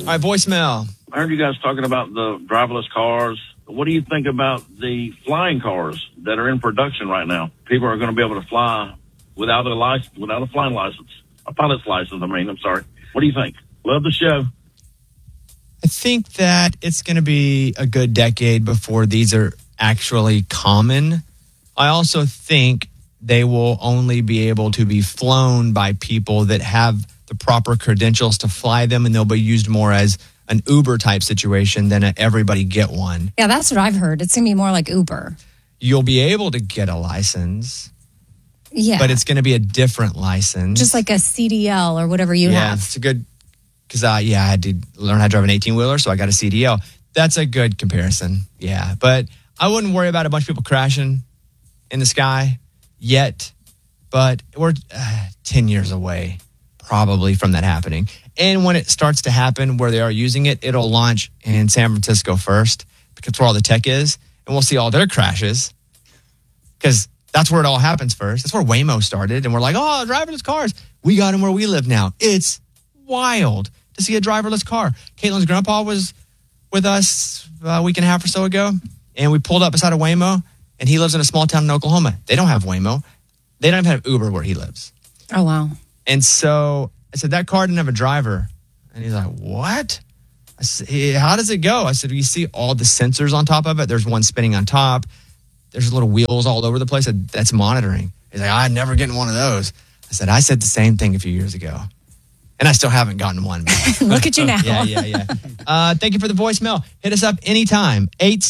All right, voicemail. I heard you guys talking about the driverless cars. What do you think about the flying cars that are in production right now? People are going to be able to fly without a license, without a flying license, a pilot's license. I'm sorry. What do you think? Love the show. I think that it's going to be a good decade before these are actually common. I also think they will only be able to be flown by people that have the proper credentials to fly them, and they'll be used more as an Uber type situation than a everybody get one. Yeah, that's what I've heard. It's going to be more like Uber. You'll be able to get a license. Yeah. But it's going to be a different license. Just like a CDL or whatever you have. Yeah, it's a good, because I had to learn how to drive an 18-wheeler, so I got a CDL. That's a good comparison. Yeah, but I wouldn't worry about a bunch of people crashing in the sky yet, but we're 10 years away probably from that happening. And when it starts to happen where they are using it, it'll launch in San Francisco first because that's where all the tech is. And we'll see all their crashes because that's where it all happens first. That's where Waymo started. And we're like, oh, driverless cars. We got them where we live now. It's wild to see a driverless car. Caitlin's grandpa was with us a week and a half or so ago. And we pulled up beside a Waymo. And he lives in a small town in Oklahoma. They don't have Waymo. They don't even have Uber where he lives. Oh, wow. And so I said, that car didn't have a driver. And he's like, what? I said, how does it go? I said, you see all the sensors on top of it. There's one spinning on top. There's little wheels all over the place that's monitoring. He's like, I'm never getting one of those. I said the same thing a few years ago. And I still haven't gotten one. Look at you now. Yeah. Thank you for the voicemail. Hit us up anytime.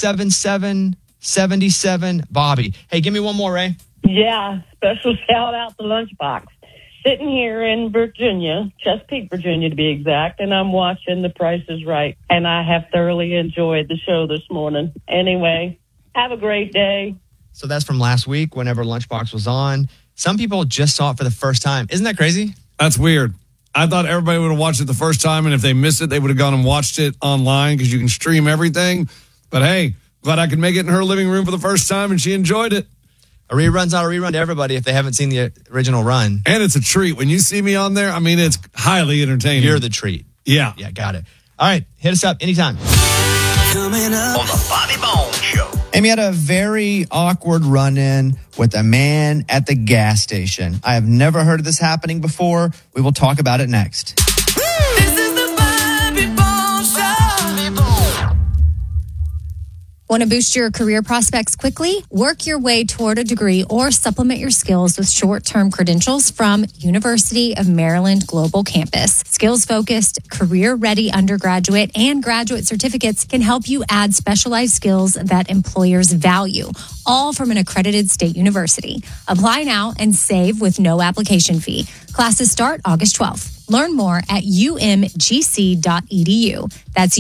877-77-Bobby. Hey, give me one more, Ray. Yeah, special shout out to Lunchbox. Sitting here in Virginia, Chesapeake, Virginia to be exact, and I'm watching The Price is Right. And I have thoroughly enjoyed the show this morning. Anyway, have a great day. So that's from last week whenever Lunchbox was on. Some people just saw it for the first time. Isn't that crazy? That's weird. I thought everybody would have watched it the first time, and if they missed it, they would have gone and watched it online because you can stream everything. But hey, glad I could make it in her living room for the first time, and she enjoyed it. A rerun's not a rerun to everybody if they haven't seen the original run. And it's a treat. When you see me on there, I mean, it's highly entertaining. You're the treat. Yeah. Yeah, got it. All right, hit us up anytime. Coming up on the Bobby Bones Show. Amy had a very awkward run-in with a man at the gas station. I have never heard of this happening before. We will talk about it next. This is the Bobby Bones Show. Want to boost your career prospects quickly? Work your way toward a degree or supplement your skills with short-term credentials from University of Maryland Global Campus. Skills-focused, career-ready undergraduate and graduate certificates can help you add specialized skills that employers value, all from an accredited state university. Apply now and save with no application fee. Classes start August 12th. Learn more at umgc.edu. That's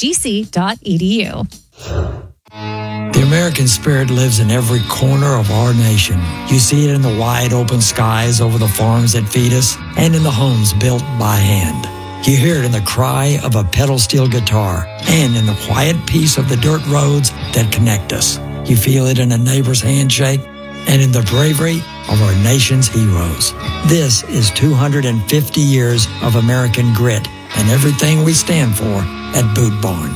umgc.edu. The American spirit lives in every corner of our nation. You see it in the wide open skies over the farms that feed us and in the homes built by hand. You hear it in the cry of a pedal steel guitar and in the quiet peace of the dirt roads that connect us. You feel it in a neighbor's handshake and in the bravery of our nation's heroes. This is 250 years of American grit and everything we stand for at Boot Barn.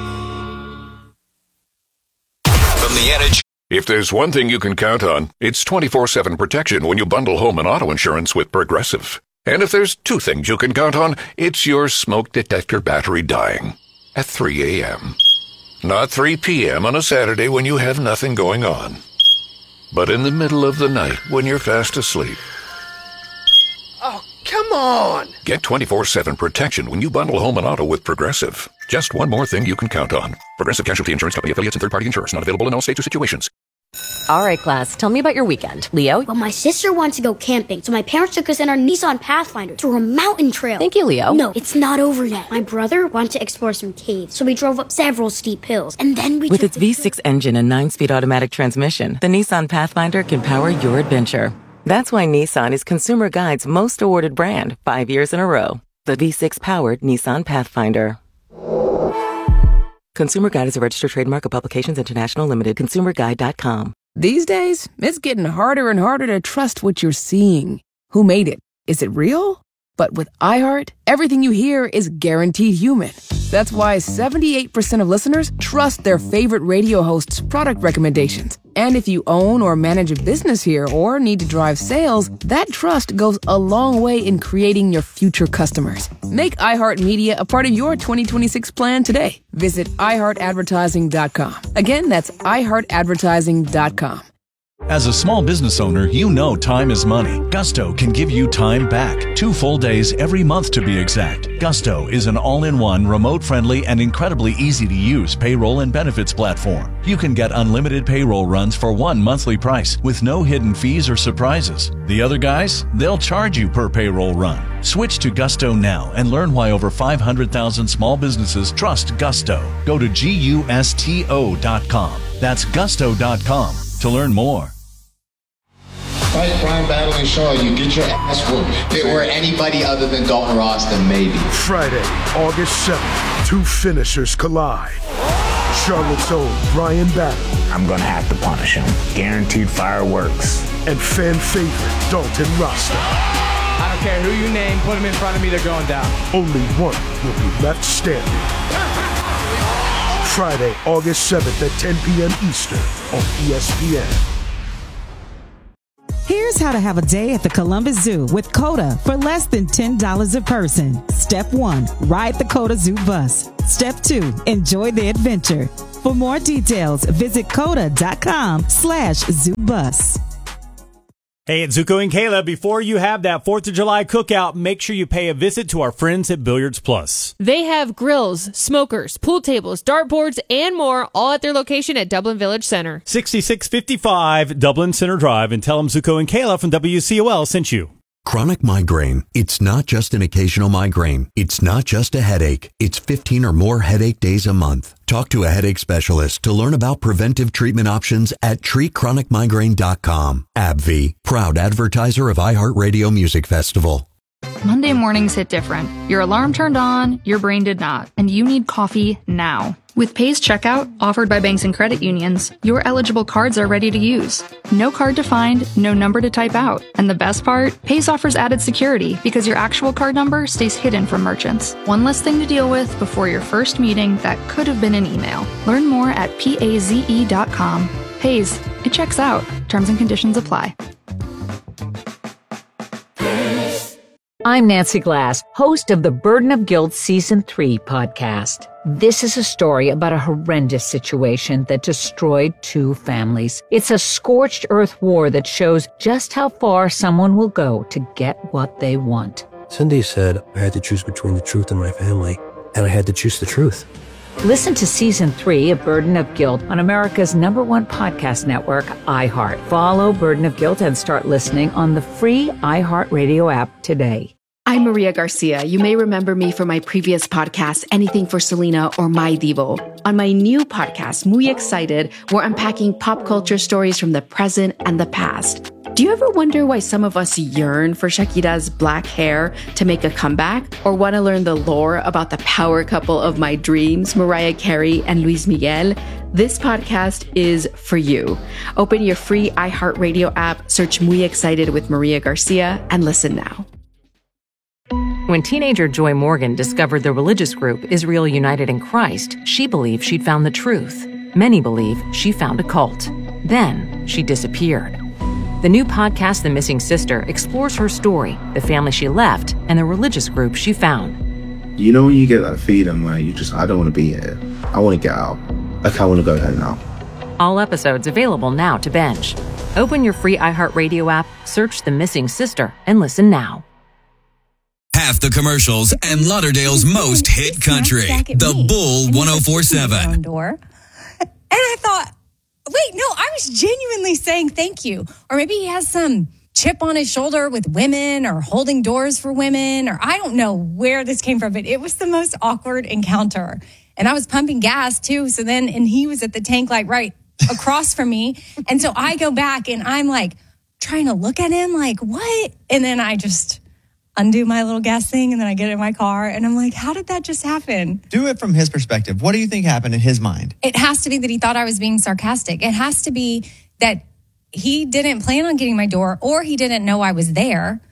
If there's one thing you can count on, it's 24/7 protection when you bundle home and auto insurance with Progressive. And if there's two things you can count on, it's your smoke detector battery dying at 3 a.m. Not 3 p.m. on a Saturday when you have nothing going on, but in the middle of the night when you're fast asleep. Oh, come on. Get 24/7 protection when you bundle home and auto with Progressive. Just one more thing you can count on. Progressive Casualty Insurance Company affiliates and third-party insurers. Not available in all states or situations. All right, class, tell me about your weekend. Leo? Well, my sister wanted to go camping, so my parents took us in our Nissan Pathfinder to a mountain trail. Thank you, Leo. No, it's not over yet. My brother wanted to explore some caves, so we drove up several steep hills, and then we With its V6 engine and 9-speed automatic transmission, the Nissan Pathfinder can power your adventure. That's why Nissan is Consumer Guide's most awarded brand 5 years in a row. The V6-powered Nissan Pathfinder. Consumer Guide is a registered trademark of Publications International Limited. ConsumerGuide.com. These days, it's getting harder and harder to trust what you're seeing. Who made it? Is it real? But with iHeart, everything you hear is guaranteed human. That's why 78% of listeners trust their favorite radio hosts' product recommendations. And if you own or manage a business here or need to drive sales, that trust goes a long way in creating your future customers. Make iHeartMedia a part of your 2026 plan today. Visit iHeartAdvertising.com. Again, that's iHeartAdvertising.com. As a small business owner, you know time is money. Gusto can give you time back. 2 full days every month to be exact. Gusto is an all-in-one, remote-friendly, and incredibly easy-to-use payroll and benefits platform. You can get unlimited payroll runs for one monthly price with no hidden fees or surprises. The other guys, they'll charge you per payroll run. Switch to Gusto now and learn why over 500,000 small businesses trust Gusto. Go to GUSTO.com. That's Gusto.com to learn more. Fight Brian Battling Shaw, you get your ass whooped. If it were anybody other than Dalton Ross, then maybe. Friday, August 7th, 2 finishers collide. Charlotte's own Brian Battling. I'm gonna have to punish him. Guaranteed fireworks. And fan favorite Dalton Rasta. I don't care who you name, put him in front of me, they're going down. Only one will be left standing. Friday, August 7th at 10 p.m. Eastern on ESPN. Here's how to have a day at the Columbus Zoo with COTA for less than $10 a person. Step 1, ride the COTA Zoo bus. Step 2, enjoy the adventure. For more details, visit COTA.com/ZooBus. Hey, it's Zuko and Kayla. Before you have that 4th of July cookout, make sure you pay a visit to our friends at Billiards Plus. They have grills, smokers, pool tables, dartboards, and more, all at their location at Dublin Village Center. 6655 Dublin Center Drive, and tell them Zuko and Kayla from WCOL sent you. Chronic migraine. It's not just an occasional migraine. It's not just a headache. It's 15 or more headache days a month. Talk to a headache specialist to learn about preventive treatment options at treatchronicmigraine.com. AbbVie, proud advertiser of iHeartRadio Music Festival. Monday mornings hit different. Your alarm turned on, your brain did not, and you need coffee now. With Pace Checkout, offered by banks and credit unions, your eligible cards are ready to use. No card to find, no number to type out. And the best part? Pace offers added security because your actual card number stays hidden from merchants. One less thing to deal with before your first meeting that could have been an email. Learn more at PAZE.com. Pace, it checks out. Terms and conditions apply. I'm Nancy Glass, host of the Burden of Guilt Season 3 podcast. This is a story about a horrendous situation that destroyed 2 families. It's a scorched earth war that shows just how far someone will go to get what they want. Cindy said I had to choose between the truth and my family, and I had to choose the truth. Listen to Season 3 of Burden of Guilt on America's #1 podcast network, iHeart. Follow Burden of Guilt and start listening on the free iHeartRadio app today. I'm Maria Garcia. You may remember me from my previous podcast, Anything for Selena or My Divo. On my new podcast, Muy Excited, we're unpacking pop culture stories from the present and the past. Do you ever wonder why some of us yearn for Shakira's black hair to make a comeback? Or want to learn the lore about the power couple of my dreams, Mariah Carey and Luis Miguel? This podcast is for you. Open your free iHeartRadio app, search Muy Excited with Maria Garcia, and listen now. When teenager Joy Morgan discovered the religious group Israel United in Christ, she believed she'd found the truth. Many believe she found a cult. Then she disappeared. The new podcast, The Missing Sister, explores her story, the family she left, and the religious group she found. You know when you get that feeling where I don't want to be here. I want to get out. Like, I want to go home now. All episodes available now to binge. Open your free iHeartRadio app, search The Missing Sister, and listen now. Half the commercials and Lauderdale's most hit country. The Bull 104.7. And I thought, wait, no, I was genuinely saying thank you. Or maybe he has some chip on his shoulder with women or holding doors for women, or I don't know where this came from, but it was the most awkward encounter. And I was pumping gas too. And he was at the tank like right across from me. And so I go back and I'm like trying to look at him like, what? And then I just undo my little gas thing, and then I get in my car, and I'm like, how did that just happen? Do it from his perspective. What do you think happened in his mind? It has to be that he thought I was being sarcastic. It has to be that he didn't plan on getting my door, or he didn't know I was there.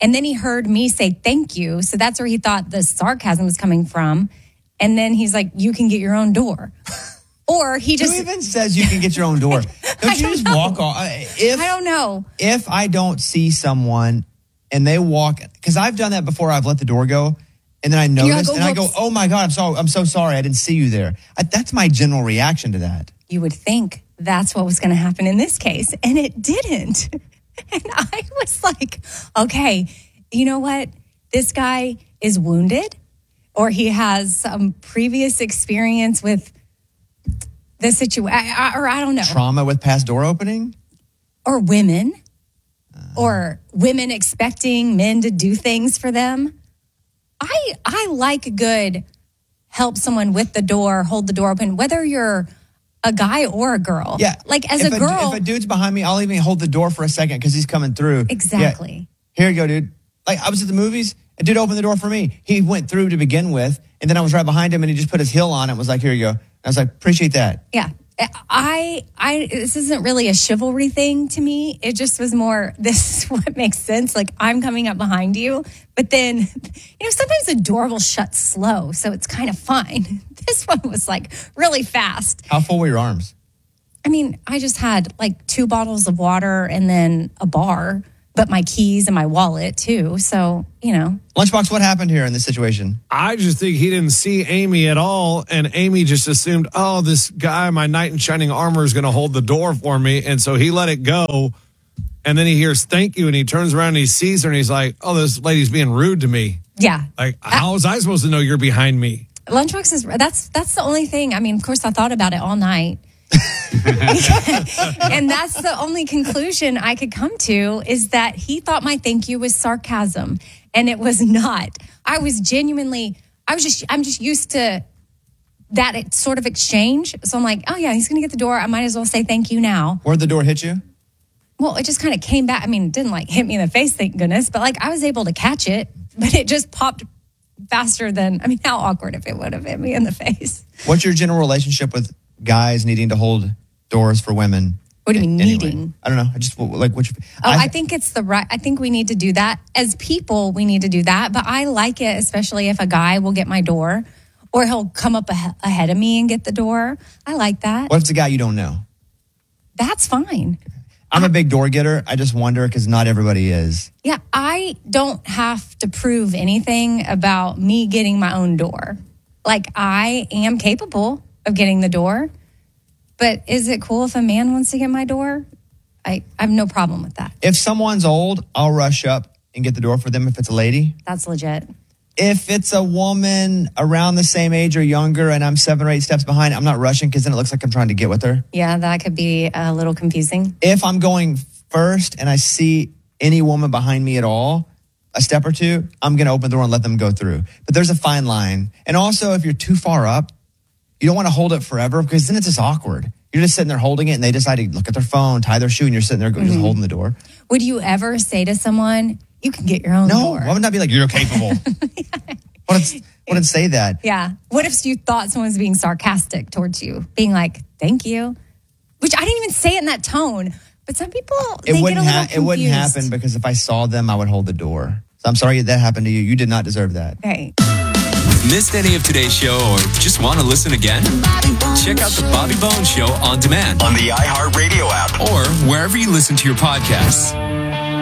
And then he heard me say thank you. So that's where he thought the sarcasm was coming from. And then he's like, you can get your own door. Or he just... Who even says you can get your own door? Don't you just walk off? I don't know. If I don't see someone and they walk... Because I've done that before. I've let the door go. And then I notice and I go, oh my God, I'm so sorry. I didn't see you there. That's my general reaction to that. You would think that's what was going to happen in this case. And it didn't. And I was like, okay, you know what? This guy is wounded or he has some previous experience with the situation, or I don't know. Trauma with past door opening? Or women. Or women expecting men to do things for them. I like a good help someone with the door, hold the door open, whether you're a guy or a girl. Yeah. Like as a girl. If a dude's behind me, I'll even hold the door for a second because he's coming through. Exactly. Yeah. Here you go, dude. Like I was at the movies, a dude opened the door for me. He went through to begin with, and then I was right behind him and he just put his heel on it and was like, here you go. I was like, appreciate that. Yeah. This isn't really a chivalry thing to me. It just was more, this is what makes sense. Like I'm coming up behind you, but then, sometimes the door will shut slow. So it's kind of fine. This one was like really fast. How full were your arms? I mean, I just had like 2 bottles of water and then a bar, but my keys and my wallet too. So, Lunchbox, what happened here in this situation? I just think he didn't see Amy at all. And Amy just assumed, oh, this guy, my knight in shining armor, is going to hold the door for me. And so he let it go. And then he hears thank you. And he turns around and he sees her and he's like, oh, this lady's being rude to me. Yeah. Like, how was I supposed to know you're behind me? Lunchbox is, that's the only thing. I mean, of course, I thought about it all night. And that's the only conclusion I could come to is that he thought my thank you was sarcasm and it was not. I'm just used to that sort of exchange. So I'm like, oh yeah, he's going to get the door. I might as well say thank you now. Where'd the door hit you? Well, it just kind of came back. I mean, it didn't like hit me in the face, thank goodness, but like I was able to catch it, but it just popped faster than, how awkward if it would have hit me in the face. What's your general relationship with guys needing to hold doors for women? What do you mean needing? I don't know. I just like which. I think it's the right. I think we need to do that as people. We need to do that. But I like it, especially if a guy will get my door, or he'll come up ahead of me and get the door. I like that. What if it's a guy you don't know? That's fine. I'm a big door getter. I just wonder because not everybody is. Yeah, I don't have to prove anything about me getting my own door. Like I am capable of getting the door. But is it cool if a man wants to get my door? I have no problem with that. If someone's old, I'll rush up and get the door for them if it's a lady. That's legit. If it's a woman around the same age or younger and I'm 7 or 8 steps behind, I'm not rushing because then it looks like I'm trying to get with her. Yeah, that could be a little confusing. If I'm going first and I see any woman behind me at all, a step or two, I'm going to open the door and let them go through. But there's a fine line. And also, if you're too far up, you don't want to hold it forever because then it's just awkward. You're just sitting there holding it and they decide to look at their phone, tie their shoe, and you're sitting there just holding the door. Would you ever say to someone, you can get your own door? No, why would not be like, you're capable? Wouldn't say that. Yeah. What if you thought someone was being sarcastic towards you? Being like, thank you. Which I didn't even say it in that tone. But some people, they get a little confused. It wouldn't happen because if I saw them, I would hold the door. So I'm sorry that happened to you. You did not deserve that. Hey. Missed any of today's show or just want to listen again? Check out the Bobby Bones Show on demand on the iHeartRadio app or wherever you listen to your podcasts.